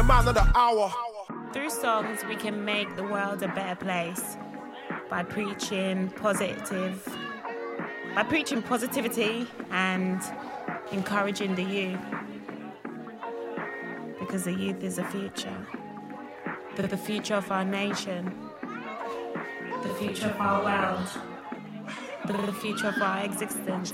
man of the hour. Through songs, we can make the world a better place by preaching positivity and encouraging the youth. Because the youth is the future. The future of our nation. The future of our world. The future of our existence.